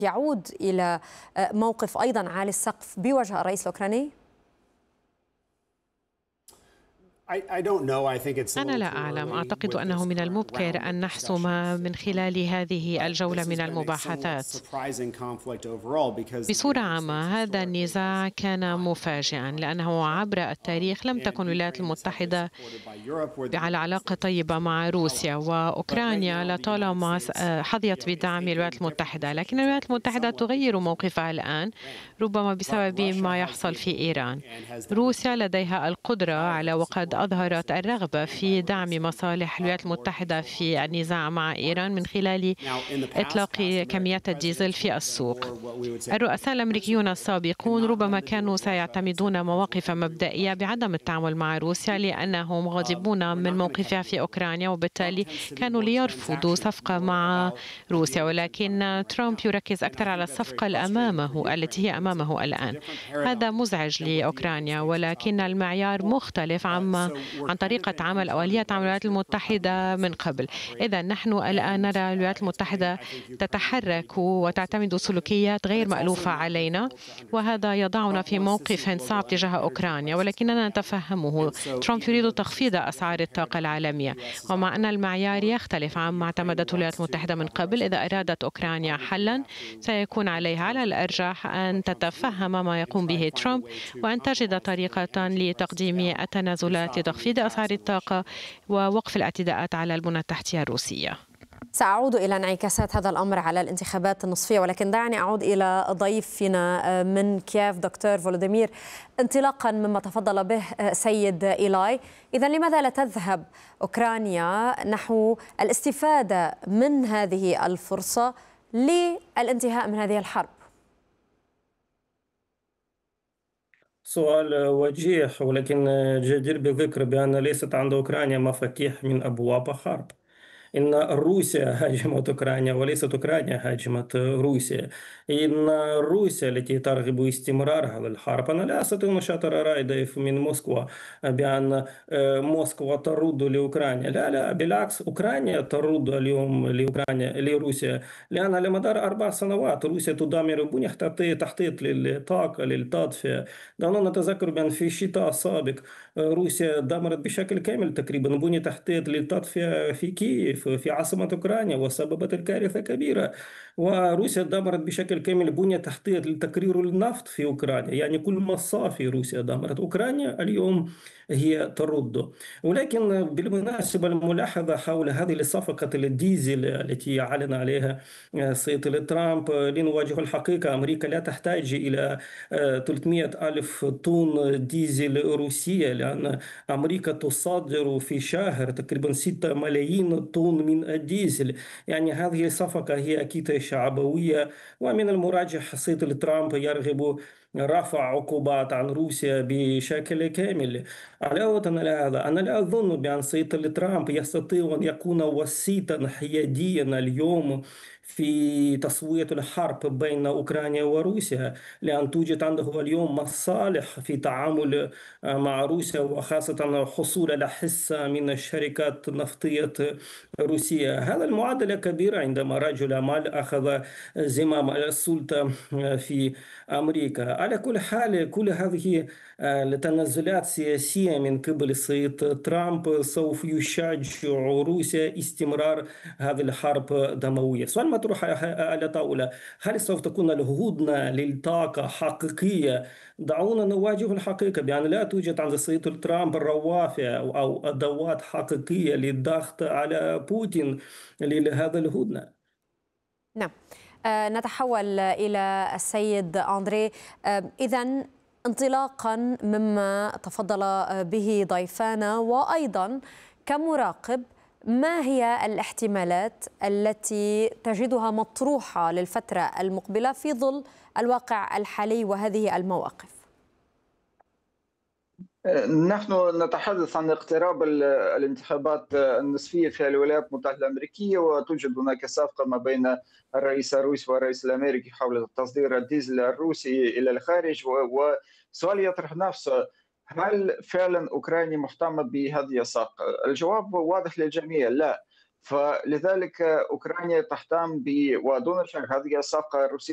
يعود إلى موقف أيضا عالي السقف بوجه الرئيس الأوكراني؟ أنا لا أعلم. أعتقد أنه من المبكر أن نحسم من خلال هذه الجولة من المباحثات. بصورة عامة هذا النزاع كان مفاجئا، لأنه عبر التاريخ لم تكن الولايات المتحدة على علاقة طيبة مع روسيا، وأوكرانيا لطالما حظيت بدعم الولايات المتحدة، لكن الولايات المتحدة تغير موقفها الآن ربما بسبب ما يحصل في إيران. روسيا لديها القدرة على وقد أظهرت الرغبة في دعم مصالح الولايات المتحدة في النزاع مع إيران من خلال إطلاق كميات الديزل في السوق. الرؤساء الأمريكيون السابقون ربما كانوا سيعتمدون مواقف مبدئية بعدم التعامل مع روسيا لأنهم غاضبون من موقفها في أوكرانيا، وبالتالي كانوا ليرفضوا صفقة مع روسيا، ولكن ترامب يركز أكثر على الصفقة التي هي أمامه الآن. هذا مزعج لأوكرانيا، ولكن المعيار مختلف عن طريقة عمل أو آلية عمل الولايات المتحدة من قبل. إذا نحن الآن نرى الولايات المتحدة تتحرك وتعتمد سلوكيات غير مألوفة علينا، وهذا يضعنا في موقف صعب تجاه أوكرانيا، ولكننا نتفهمه. ترامب يريد تخفيض أسعار الطاقة العالمية، ومع أن المعيار يختلف عما اعتمدته الولايات المتحدة من قبل، إذا أرادت أوكرانيا حلا سيكون عليها على الأرجح أن تتفهم ما يقوم به ترامب وأن تجد طريقة لتقديم التنازلات لتخفيض أسعار الطاقة ووقف الاعتداءات على البنى التحتية الروسية. سأعود إلى انعكاسات هذا الأمر على الانتخابات النصفية، ولكن دعني أعود إلى ضيفنا من كييف دكتور فولوديمير. انطلاقا مما تفضل به سيد إيلاي، إذا لماذا لا تذهب أوكرانيا نحو الاستفادة من هذه الفرصة للانتهاء من هذه الحرب؟ سؤال وجيه، ولكن جدير بالذكر بأن ليست عند أوكرانيا مفاتيح من أبواب حرب. إن روسيا هاجمت أوكرانيا وليست أوكرانيا هاجمت روسيا. إن روسيا التي ترغب استمرار هذا الحرب. أنا لا أستطيع مشاطرة رائدة من موسكو بأن موسكو ترد لأوكرانيا. لا بالعكس، أوكرانيا ترد اليوم لروسيا، لأن لمدار 4 سنوات روسيا تدمر بنية تحتية للطاقة للتدفئة. دعونا نتذكر بأن في الشتاء السابق روسيا دمرت بشكل كامل تقريبا بنية تحتية للتدفئة في كييف في عاصمة أوكرانيا، وسببت الكارثة كبيرة. وروسيا دمرت بشكل كامل بنية تحتية لتكرير النفط في أوكرانيا، يعني كل مصافي روسيا دمرت. أوكرانيا اليوم هي ترد. ولكن بالمناسبة الملاحظة حول هذه الصفقة الديزل التي أعلن عليها السيد ترامب، لنواجه الحقيقة أمريكا لا تحتاج إلى 300 ألف طن ديزل روسية، لأن أمريكا تصدر في شهر تقريبا 6 ملايين طن من الديزل. يعني هذه الصفقة هي أكيد شعبوية، ومن المراجح السيد ترامب يرغب رفع عقوبات عن روسيا بشكل كامل. علاوة على هذا أنا لا أظن بأن السيد ترامب يستطيع أن يكون وسيطا حياديا اليوم في تصوية الحرب بين أوكرانيا وروسيا، لأن توجد عنده اليوم مصالح في التعامل مع روسيا، وخاصة حصول على حصة من الشركات النفطية روسية. هذا المعادلة كبيرة عندما رجل أعمال أخذ زمام السلطة في أمريكا. على كل حال كل هذه التنازلات السياسية من قبل السيد ترامب سوف يشجع روسيا استمرار هذه الحرب دموية. سؤال مطروح على طاولة: هل سوف تكون الهدنة للطاقة حقيقية؟ دعونا نواجه الحقيقة بأن لا توجد عند السيد ترامب الروافع أو أدوات حقيقية للضغط على بوتين لهذا الهدنة. نعم. نتحول إلى السيد أندري. إذن انطلاقا مما تفضل به ضيفانا وأيضا كمراقب، ما هي الاحتمالات التي تجدها مطروحة للفترة المقبلة في ظل الواقع الحالي وهذه المواقف؟ نحن نتحدث عن اقتراب الانتخابات النصفية في الولايات المتحدة الأمريكية، وتوجد هناك صفقة ما بين الرئيس الروسي والرئيس الأمريكي حول تصدير الديزل الروسي إلى الخارج. وسؤال يطرح نفسه: هل فعلا أوكرانيا مهتمة بهذه الصفقة؟ الجواب واضح للجميع: لا. فلذلك أوكرانيا تهتم ودون شك هذه الصفقة الروسية